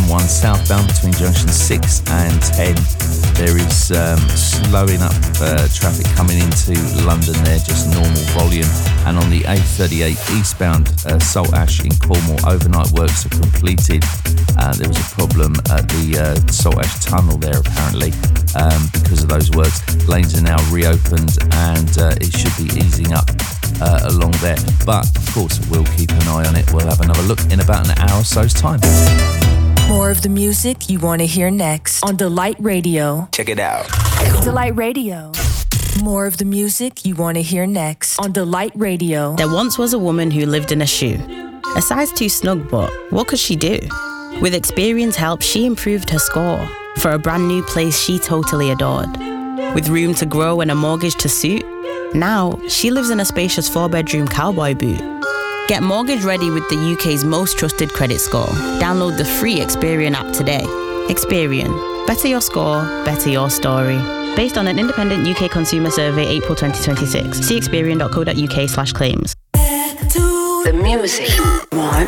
M1 southbound between junction 6 and 10. There is slowing up traffic coming into London there, just normal volume. And on the A38 eastbound Saltash in Cornwall, overnight works are completed. There was a problem at the Saltash tunnel there apparently because of those works. Lanes are now reopened and it should be easing up along there. But of course we'll keep an eye on it. We'll have another look in about an hour or so's time. More of the music you want to hear next on Delight Radio. Check it out. Delight Radio. More of the music you want to hear next on Delight Radio. There once was a woman who lived in a shoe. A size too snug, but what could she do? With Experian help, she improved her score for a brand new place she totally adored. With room to grow and a mortgage to suit, now she lives in a spacious 4-bedroom cowboy boot. Get mortgage ready with the UK's most trusted credit score. Download the free Experian app today. Experian. Better your score, better your story. Based on an independent UK consumer survey, April 2026. See experian.co.uk/claims. The music you want.